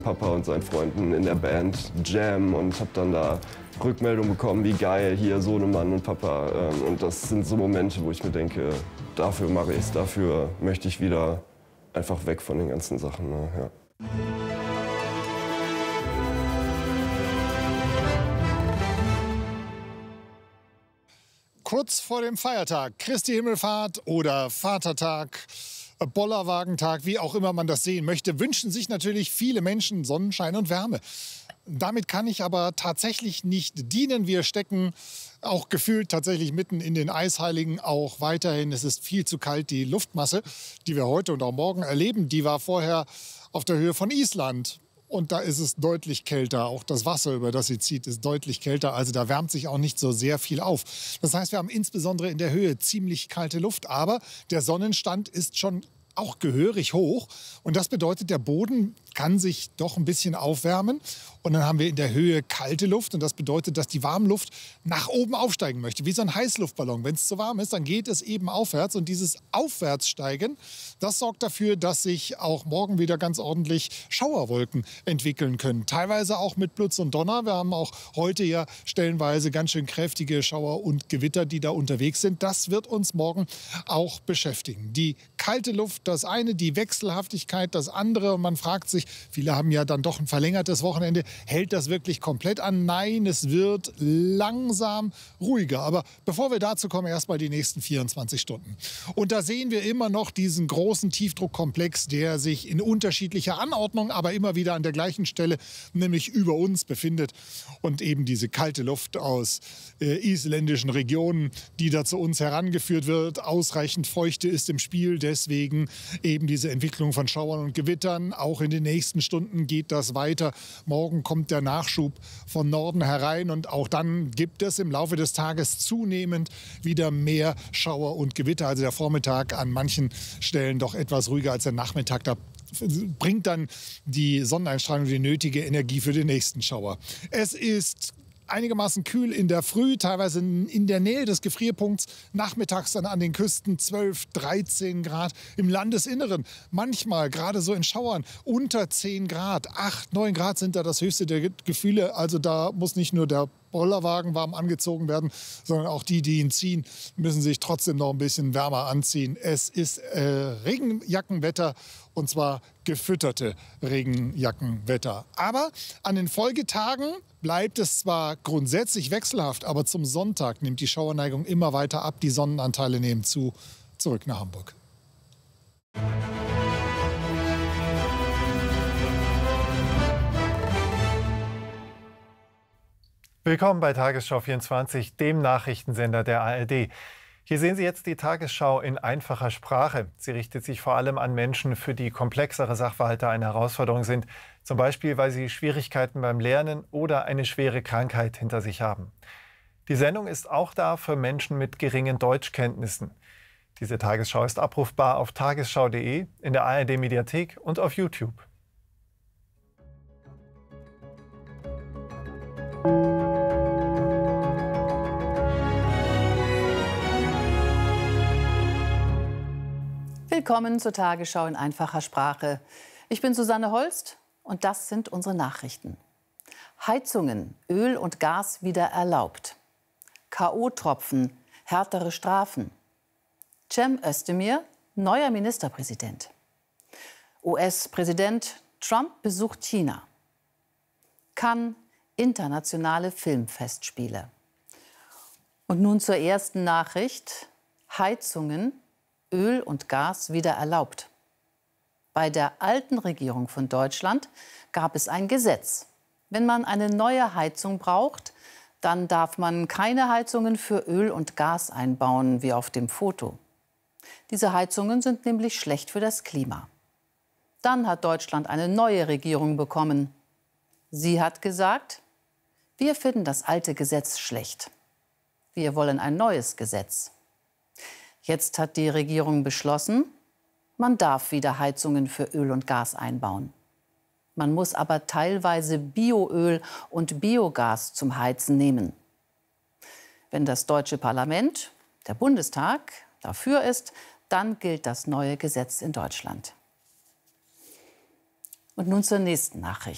Papa und seinen Freunden in der Band Jam und habe dann da Rückmeldung bekommen, wie geil, hier Sohnemann und Papa. Und das sind so Momente, wo ich mir denke, dafür mache ich es, dafür möchte ich wieder einfach weg von den ganzen Sachen. Ne? Ja. Kurz vor dem Feiertag, Christi Himmelfahrt oder Vatertag, Bollerwagentag, wie auch immer man das sehen möchte, wünschen sich natürlich viele Menschen Sonnenschein und Wärme. Damit kann ich aber tatsächlich nicht dienen. Wir stecken auch gefühlt tatsächlich mitten in den Eisheiligen auch weiterhin. Es ist viel zu kalt. Die Luftmasse, die wir heute und auch morgen erleben, die war vorher auf der Höhe von Island. Und da ist es deutlich kälter. Auch das Wasser, über das sie zieht, ist deutlich kälter. Also da wärmt sich auch nicht so sehr viel auf. Das heißt, wir haben insbesondere in der Höhe ziemlich kalte Luft. Aber der Sonnenstand ist schon auch gehörig hoch. Und das bedeutet, der Boden kann sich doch ein bisschen aufwärmen. Und dann haben wir in der Höhe kalte Luft. Und das bedeutet, dass die Warmluft nach oben aufsteigen möchte. Wie so ein Heißluftballon. Wenn es zu warm ist, dann geht es eben aufwärts. Und dieses Aufwärtssteigen, das sorgt dafür, dass sich auch morgen wieder ganz ordentlich Schauerwolken entwickeln können. Teilweise auch mit Blitz und Donner. Wir haben auch heute ja stellenweise ganz schön kräftige Schauer und Gewitter, die da unterwegs sind. Das wird uns morgen auch beschäftigen. Die kalte Luft, das eine, die Wechselhaftigkeit, das andere. Und man fragt sich, viele haben ja dann doch ein verlängertes Wochenende. Hält das wirklich komplett an? Nein, es wird langsam ruhiger. Aber bevor wir dazu kommen, erst mal die nächsten 24 Stunden. Und da sehen wir immer noch diesen großen Tiefdruckkomplex, der sich in unterschiedlicher Anordnung, aber immer wieder an der gleichen Stelle, nämlich über uns befindet. Und eben diese kalte Luft aus isländischen Regionen, die da zu uns herangeführt wird. Ausreichend Feuchte ist im Spiel, deswegen eben diese Entwicklung von Schauern und Gewittern. Auch in den nächsten Stunden geht das weiter. Morgen kommt der Nachschub von Norden herein und auch dann gibt es im Laufe des Tages zunehmend wieder mehr Schauer und Gewitter. Also der Vormittag an manchen Stellen doch etwas ruhiger als der Nachmittag. Da bringt dann die Sonneneinstrahlung die nötige Energie für den nächsten Schauer. Es ist einigermaßen kühl in der Früh, teilweise in der Nähe des Gefrierpunkts. Nachmittags dann an den Küsten 12, 13 Grad. Im Landesinneren manchmal, gerade so in Schauern, unter 10 Grad. 8, 9 Grad sind da das höchste der Gefühle. Also da muss nicht nur der Bollerwagen warm angezogen werden, sondern auch die, die ihn ziehen, müssen sich trotzdem noch ein bisschen wärmer anziehen. Es ist Regenjackenwetter und zwar gefütterte Regenjackenwetter. Aber an den Folgetagen bleibt es zwar grundsätzlich wechselhaft, aber zum Sonntag nimmt die Schauerneigung immer weiter ab. Die Sonnenanteile nehmen zu. Zurück nach Hamburg. Willkommen bei Tagesschau 24, dem Nachrichtensender der ARD. Hier sehen Sie jetzt die Tagesschau in einfacher Sprache. Sie richtet sich vor allem an Menschen, für die komplexere Sachverhalte eine Herausforderung sind. Zum Beispiel, weil sie Schwierigkeiten beim Lernen oder eine schwere Krankheit hinter sich haben. Die Sendung ist auch da für Menschen mit geringen Deutschkenntnissen. Diese Tagesschau ist abrufbar auf tagesschau.de, in der ARD-Mediathek und auf YouTube. Willkommen zur Tagesschau in einfacher Sprache. Ich bin Susanne Holst und das sind unsere Nachrichten. Heizungen, Öl und Gas wieder erlaubt. K.O.-Tropfen, härtere Strafen. Cem Özdemir, neuer Ministerpräsident. US-Präsident Trump besucht China. Cannes, internationale Filmfestspiele. Und nun zur ersten Nachricht. Heizungen, Öl und Gas wieder erlaubt. Bei der alten Regierung von Deutschland gab es ein Gesetz. Wenn man eine neue Heizung braucht, dann darf man keine Heizungen für Öl und Gas einbauen, wie auf dem Foto. Diese Heizungen sind nämlich schlecht für das Klima. Dann hat Deutschland eine neue Regierung bekommen. Sie hat gesagt, wir finden das alte Gesetz schlecht. Wir wollen ein neues Gesetz. Jetzt hat die Regierung beschlossen, man darf wieder Heizungen für Öl und Gas einbauen. Man muss aber teilweise Bioöl und Biogas zum Heizen nehmen. Wenn das deutsche Parlament, der Bundestag, dafür ist, dann gilt das neue Gesetz in Deutschland. Und nun zur nächsten Nachricht.